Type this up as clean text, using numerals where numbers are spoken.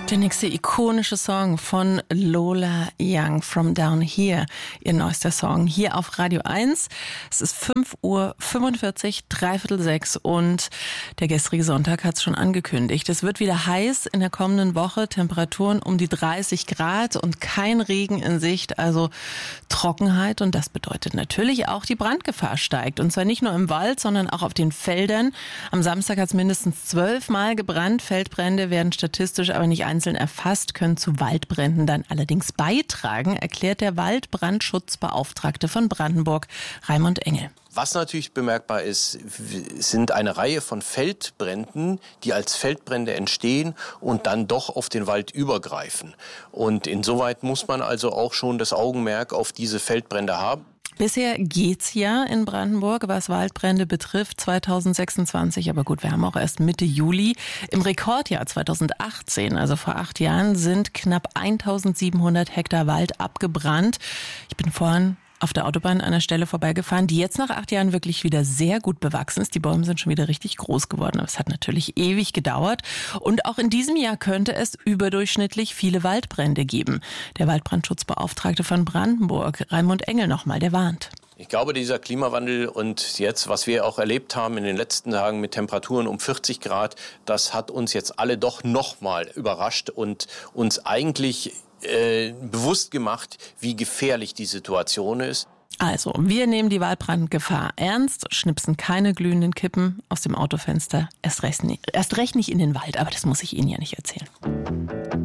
Der nächste ikonische Song von Lola Young, From Down Here, ihr neuester Song hier auf Radio 1. Es ist 5:45 Uhr, 5:45 und der gestrige Sonntag hat es schon angekündigt. Es wird wieder heiß in der kommenden Woche, Temperaturen um die 30 Grad und kein Regen in Sicht, also Trockenheit. Und das bedeutet natürlich auch, die Brandgefahr steigt. Und zwar nicht nur im Wald, sondern auch auf den Feldern. Am Samstag hat es mindestens 12 Mal gebrannt. Feldbrände werden statistisch aber nicht einzeln erfasst, können zu Waldbränden dann allerdings beitragen, erklärt der Waldbrandschutzbeauftragte von Brandenburg, Raimund Engel. Was natürlich bemerkbar ist, sind eine Reihe von Feldbränden, die als Feldbrände entstehen und dann doch auf den Wald übergreifen. Und insoweit muss man also auch schon das Augenmerk auf diese Feldbrände haben. Bisher geht's ja in Brandenburg, was Waldbrände betrifft, 2026. Aber gut, wir haben auch erst Mitte Juli. Im Rekordjahr 2018, also vor 8 Jahren, sind knapp 1700 Hektar Wald abgebrannt. Ich bin vorhin auf der Autobahn an einer Stelle vorbeigefahren, die jetzt nach 8 Jahren wirklich wieder sehr gut bewachsen ist. Die Bäume sind schon wieder richtig groß geworden, aber es hat natürlich ewig gedauert. Und auch in diesem Jahr könnte es überdurchschnittlich viele Waldbrände geben. Der Waldbrandschutzbeauftragte von Brandenburg, Raimund Engel nochmal, der warnt. Ich glaube, dieser Klimawandel und jetzt, was wir auch erlebt haben in den letzten Tagen mit Temperaturen um 40 Grad, das hat uns jetzt alle doch nochmal überrascht und uns eigentlich bewusst gemacht, wie gefährlich die Situation ist. Also, wir nehmen die Waldbrandgefahr ernst, schnipsen keine glühenden Kippen aus dem Autofenster, erst recht nicht in den Wald, aber das muss ich Ihnen ja nicht erzählen.